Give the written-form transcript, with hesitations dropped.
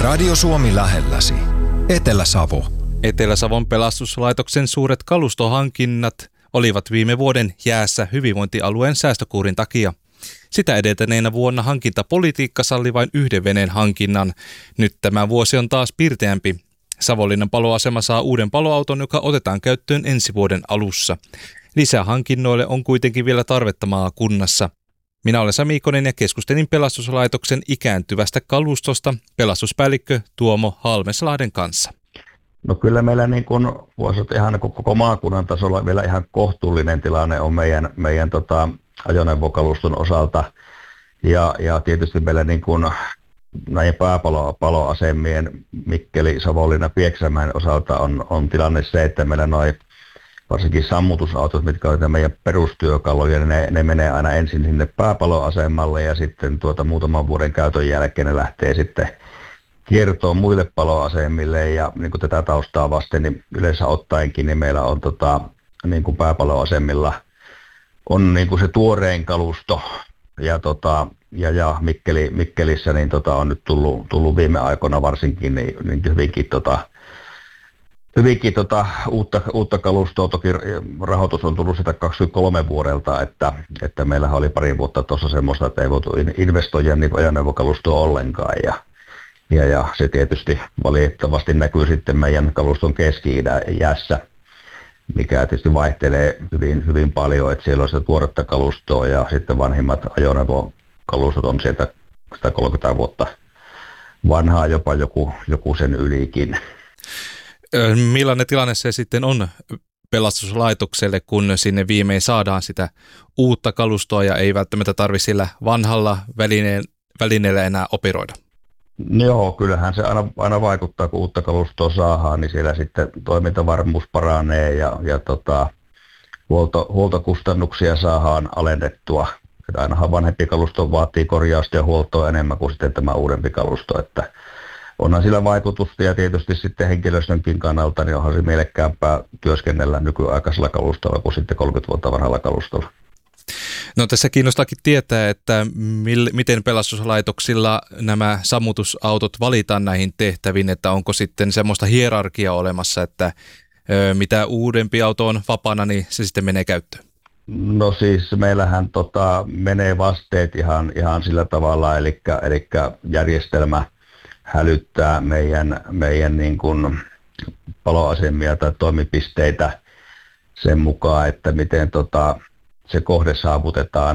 Radio Suomi lähelläsi. Etelä-Savo. Etelä-Savon pelastuslaitoksen suuret kalustohankinnat olivat viime vuoden jäässä hyvinvointialueen säästökuurin takia. Sitä edeltäneenä vuonna hankintapolitiikka salli vain yhden veneen hankinnan. Nyt tämä vuosi on taas pirteämpi. Savonlinnan paloasema saa uuden paloauton, joka otetaan käyttöön ensi vuoden alussa. Lisähankinnoille on kuitenkin vielä tarvetta maakunnassa. Minä olen Sami Ikonen ja keskustelin pelastuslaitoksen ikääntyvästä kalustosta pelastuspäällikkö Tuomo Halmeslahden kanssa. No kyllä meillä niin kuin voisi ihan koko maakunnan tasolla vielä ihan kohtuullinen tilanne on meidän ajoneuvokaluston osalta. Ja tietysti meillä niin kuin näiden pääpaloasemien Mikkeli, Savonlinna, Pieksämäen osalta on tilanne se, että meillä noin varsinkin sammutusautot, mitkä on meidän perustyökaluja, niin ne menee aina ensin sinne pääpaloasemalle ja sitten muutaman vuoden käytön jälkeen ne lähtee sitten kiertoon muille paloasemille. Ja niin kuin tätä taustaa vasten, niin yleensä ottaenkin niin meillä on niin kuin pääpaloasemilla on niin kuin se tuorein kalusto ja Mikkelissä niin on nyt tullut viime aikoina varsinkin niin hyvinkin uutta kalustoa. Toki rahoitus on tullut sitä 23 vuodelta, että meillähän oli pari vuotta tuossa semmoista, että ei voitu investoida niin ajoneuvokalustoa ollenkaan. Ja se tietysti valitettavasti näkyy sitten meidän kaluston keski-iässä, mikä tietysti vaihtelee hyvin paljon, että siellä on sitä tuoretta kalustoa ja sitten vanhimmat ajoneuvokalustot on sieltä 130 vuotta vanhaa, jopa joku sen ylikin. Millainen tilanne se sitten on pelastuslaitokselle, kun sinne viimein saadaan sitä uutta kalustoa ja ei välttämättä tarvitse sillä vanhalla välineellä enää operoida? Joo, kyllähän se aina vaikuttaa, kun uutta kalustoa saadaan, niin siellä sitten toimintavarmuus paranee ja huoltokustannuksia saadaan alennettua. Että ainahan vanhempi kalusto vaatii korjausta ja huoltoa enemmän kuin sitten tämä uudempi kalusto, että onhan sillä vaikutusta ja tietysti sitten henkilöstönkin kannalta, niin onhan se mielekkäämpää työskennellä nykyaikaisella kalustolla kuin sitten 30 vuotta vanhalla kalustolla. No tässä kiinnostaakin tietää, että miten pelastuslaitoksilla nämä sammutusautot valitaan näihin tehtäviin, että onko sitten semmoista hierarkiaa olemassa, että mitä uudempi auto on vapaana, niin se sitten menee käyttöön. No siis meillähän menee vasteet ihan sillä tavalla, eli järjestelmä hälyttää meidän niin kuin paloasemia tai toimipisteitä sen mukaan, että miten se kohde saavutetaan